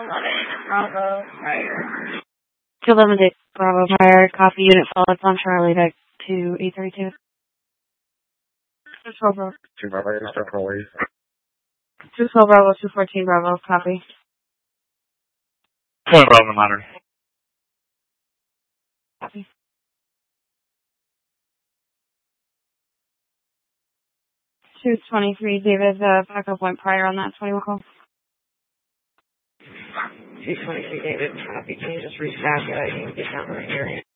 Bravo, fire. 211 Dick, Bravo, fire. Copy, unit followed on Charlie, back to 832. 212 Bravo. 2 Bravo, start rolling. 212 Bravo, 214 Bravo, copy. 4 Bravo, monitor. Copy. 223, David, backup went prior on that 21 call. 223, David, copy. Can you just restaff it? I can get down right here.